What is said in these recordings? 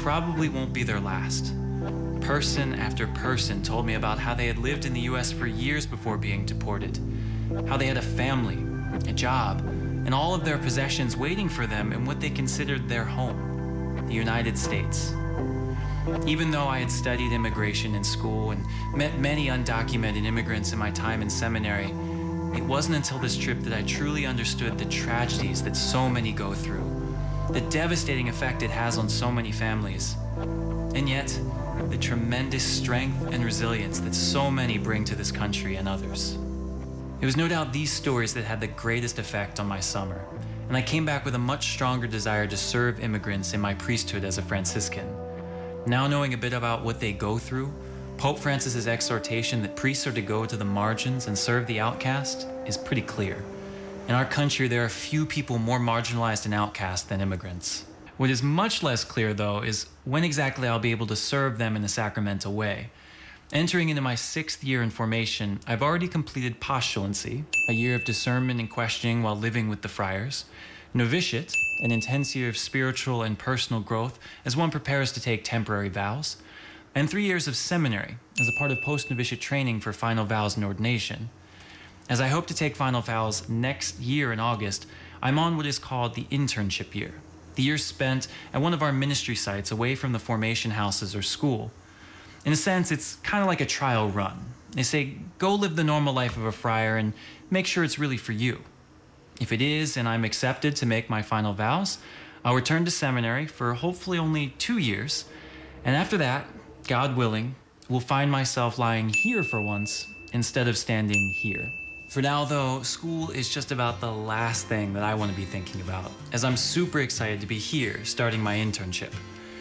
probably won't be their last. Person after person told me about how they had lived in the US for years before being deported, how they had a family, a job, and all of their possessions waiting for them in what they considered their home, the United States. Even though I had studied immigration in school and met many undocumented immigrants in my time in seminary, it wasn't until this trip that I truly understood the tragedies that so many go through, the devastating effect it has on so many families, and yet the tremendous strength and resilience that so many bring to this country and others. It was no doubt these stories that had the greatest effect on my summer, and I came back with a much stronger desire to serve immigrants in my priesthood as a Franciscan. Now knowing a bit about what they go through, Pope Francis's exhortation that priests are to go to the margins and serve the outcast is pretty clear. In our country, there are few people more marginalized and outcast than immigrants. What is much less clear, though, is when exactly I'll be able to serve them in a sacramental way. Entering into my 6th year in formation, I've already completed postulancy, a year of discernment and questioning while living with the friars, novitiate, an intense year of spiritual and personal growth as one prepares to take temporary vows, and 3 years of seminary as a part of post-novitiate training for final vows and ordination. As I hope to take final vows next year in August, I'm on what is called the internship year, the year spent at one of our ministry sites away from the formation houses or school. In a sense, it's kind of like a trial run. They say, go live the normal life of a friar and make sure it's really for you. If it is, and I'm accepted to make my final vows, I'll return to seminary for hopefully only 2 years, and after that, God willing, will find myself lying here for once instead of standing here. For now, though, school is just about the last thing that I want to be thinking about, as I'm super excited to be here starting my internship.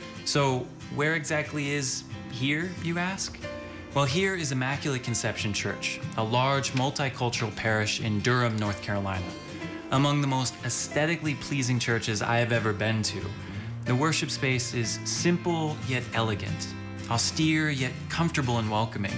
So, where exactly is here, you ask? Well, here is Immaculate Conception Church, a large multicultural parish in Durham, North Carolina. Among the most aesthetically pleasing churches I have ever been to, the worship space is simple yet elegant, austere yet comfortable and welcoming.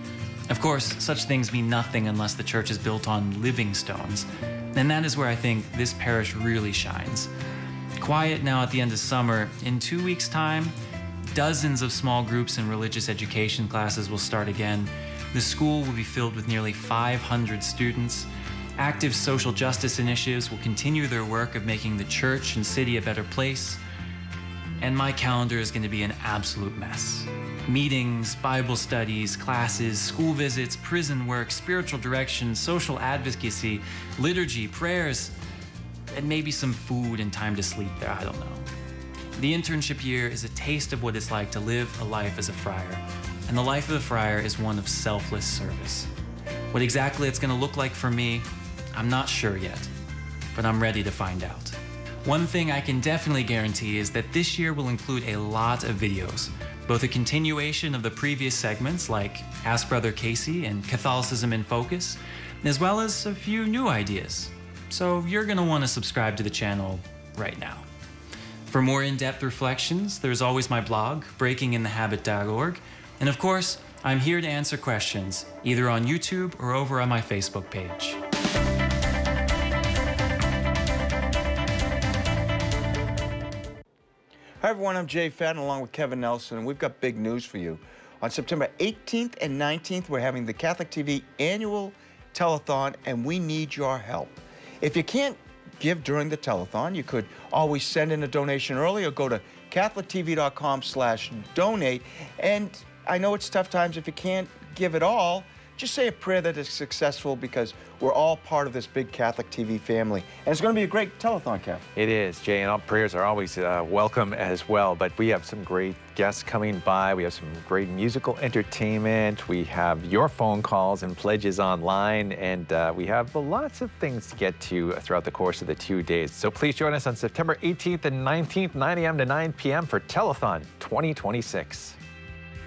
Of course, such things mean nothing unless the church is built on living stones, and that is where I think this parish really shines. Quiet now at the end of summer, in 2 weeks' time, dozens of small groups and religious education classes will start again. The school will be filled with nearly 500 students. Active social justice initiatives will continue their work of making the church and city a better place. And my calendar is going to be an absolute mess. Meetings, Bible studies, classes, school visits, prison work, spiritual direction, social advocacy, liturgy, prayers, and maybe some food and time to sleep there, I don't know. The internship year is a taste of what it's like to live a life as a friar, and the life of a friar is one of selfless service. What exactly it's going to look like for me, I'm not sure yet, but I'm ready to find out. One thing I can definitely guarantee is that this year will include a lot of videos, both a continuation of the previous segments like Ask Brother Casey and Catholicism in Focus, as well as a few new ideas. So you're going to want to subscribe to the channel right now. For more in-depth reflections, there's always my blog, breakinginthehabit.org, and of course, I'm here to answer questions, either on YouTube or over on my Facebook page. Hi everyone, I'm Jay Fadden along with Kevin Nelson, and we've got big news for you. On September 18th and 19th, we're having the Catholic TV annual telethon, and we need your help. If you can't give during the telethon, you could always send in a donation early or go to catholictv.com/donate. And I know it's tough times if you can't give it all. Just say a prayer that is successful, because we're all part of this big Catholic TV family. And it's going to be a great telethon, Kev. It is, Jay, and all prayers are always welcome as well. But we have some great guests coming by. We have some great musical entertainment. We have your phone calls and pledges online. And we have lots of things to get to throughout the course of the 2 days. So please join us on September 18th and 19th, 9 a.m. to 9 p.m. for Telethon 2026.